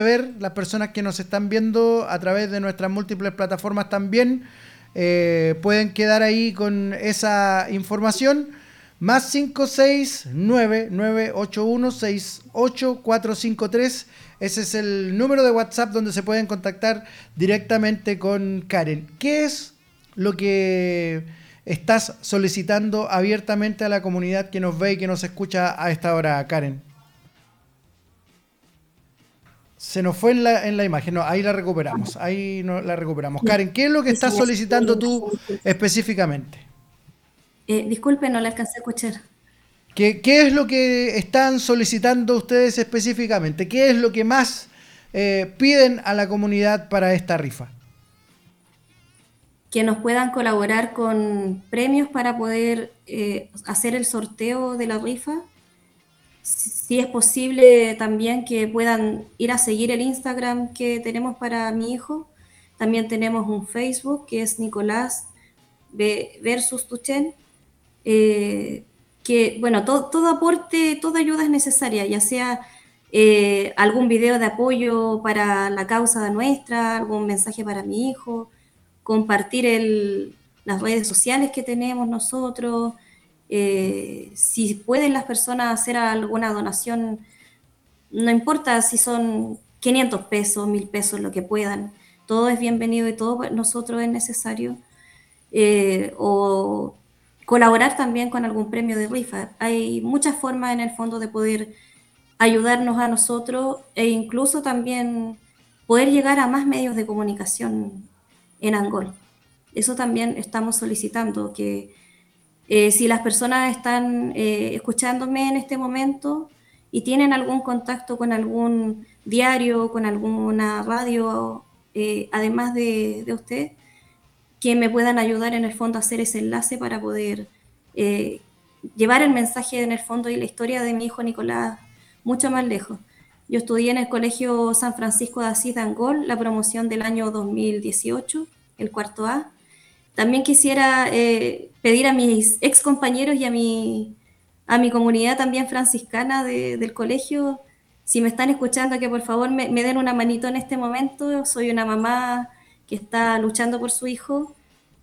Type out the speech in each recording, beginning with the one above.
ver, las personas que nos están viendo a través de nuestras múltiples plataformas también pueden quedar ahí con esa información. Más 569-981-68453. Ese es el número de WhatsApp donde se pueden contactar directamente con Karen. ¿Qué es lo que estás solicitando abiertamente a la comunidad que nos ve y que nos escucha a esta hora, Karen? Se nos fue en la imagen, no, ahí la recuperamos, ahí no, la recuperamos. Ya. Karen, ¿qué es lo que Sí, se estás me fue la solicitando tú imagen, disculpe. específicamente? Disculpe, no la alcancé a escuchar. ¿Qué es lo que están solicitando ustedes específicamente? ¿Qué es lo que más piden a la comunidad para esta rifa? Que nos puedan colaborar con premios para poder hacer el sorteo de la rifa. Si es posible también que puedan ir a seguir el Instagram que tenemos para mi hijo. También tenemos un Facebook que es Nicolás versus Tuchen. Que, bueno, todo aporte, toda ayuda es necesaria, ya sea algún video de apoyo para la causa nuestra, algún mensaje para mi hijo, compartir las redes sociales que tenemos nosotros, si pueden las personas hacer alguna donación, no importa si son 500 pesos, 1000 pesos, lo que puedan, todo es bienvenido y todo para nosotros es necesario. O colaborar también con algún premio de rifa. Hay muchas formas en el fondo de poder ayudarnos a nosotros e incluso también poder llegar a más medios de comunicación en Angol. Eso también estamos solicitando, que si las personas están escuchándome en este momento y tienen algún contacto con algún diario, con alguna radio, además de usted, que me puedan ayudar en el fondo a hacer ese enlace para poder eh, llevar el mensaje en el fondo y la historia de mi hijo Nicolás mucho más lejos. Yo estudié en el Colegio San Francisco de Asís de Angol, la promoción del año 2018, el cuarto A. También quisiera pedir a mis ex compañeros y a mi comunidad también franciscana del colegio, si me están escuchando, que por favor me den una manito en este momento. Soy una mamá que está luchando por su hijo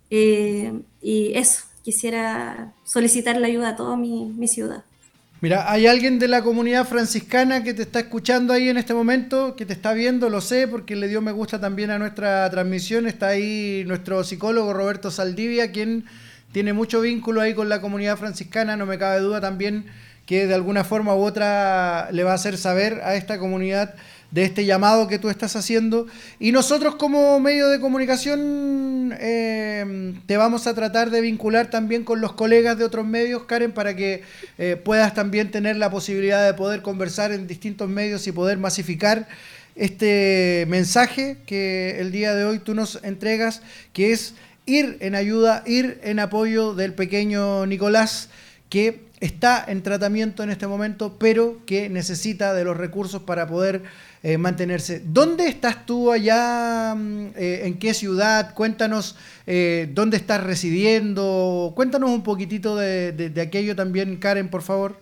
y eso, quisiera solicitar la ayuda a toda mi ciudad. Mira, hay alguien de la comunidad franciscana que te está escuchando ahí en este momento, que te está viendo, lo sé, porque le dio me gusta también a nuestra transmisión. Está ahí nuestro psicólogo Roberto Saldivia, quien tiene mucho vínculo ahí con la comunidad franciscana. No me cabe duda también que de alguna forma u otra le va a hacer saber a esta comunidad de este llamado que tú estás haciendo. Y nosotros como medio de comunicación te vamos a tratar de vincular también con los colegas de otros medios, Karen, para que puedas también tener la posibilidad de poder conversar en distintos medios y poder masificar este mensaje que el día de hoy tú nos entregas, que es ir en ayuda, ir en apoyo del pequeño Nicolás, que está en tratamiento en este momento, pero que necesita de los recursos para poder mantenerse. ¿Dónde estás tú allá? ¿En qué ciudad? Cuéntanos dónde estás residiendo. Cuéntanos un poquitito de aquello también, Karen, por favor.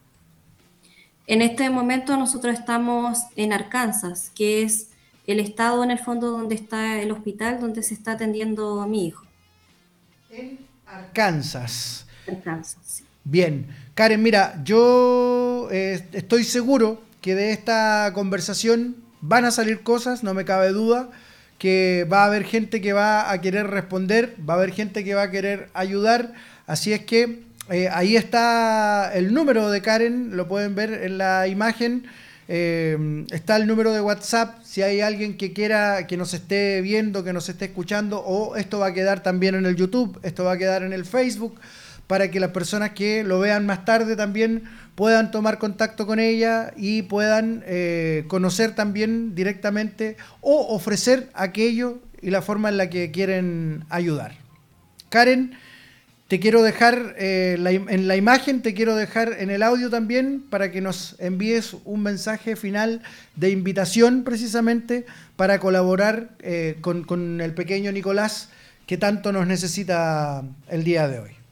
En este momento nosotros estamos en Arkansas, que es el estado en el fondo donde está el hospital donde se está atendiendo a mi hijo. En Arkansas. Arkansas, sí. Bien, Karen, mira, yo estoy seguro que de esta conversación van a salir cosas, no me cabe duda, que va a haber gente que va a querer responder, va a haber gente que va a querer ayudar, así es que ahí está el número de Karen, lo pueden ver en la imagen, está el número de WhatsApp, si hay alguien que quiera que nos esté viendo, que nos esté escuchando, o esto va a quedar también en el YouTube, esto va a quedar en el Facebook, para que las personas que lo vean más tarde también puedan tomar contacto con ella y puedan conocer también directamente o ofrecer aquello y la forma en la que quieren ayudar. Karen, te quiero dejar en la imagen, te quiero dejar en el audio también para que nos envíes un mensaje final de invitación precisamente para colaborar con el pequeño Nicolás que tanto nos necesita el día de hoy.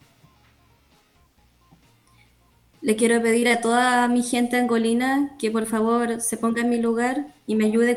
Le quiero pedir a toda mi gente angolina que por favor se ponga en mi lugar y me ayude